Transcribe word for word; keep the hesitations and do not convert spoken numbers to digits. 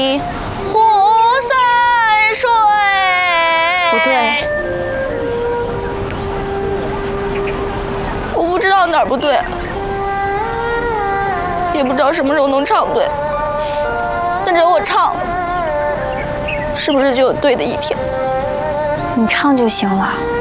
湖散水。 不对， 我不知道哪儿不对，也不知道什么时候能唱对。但只要我唱，是不是就有对的一天？ 你唱就行了。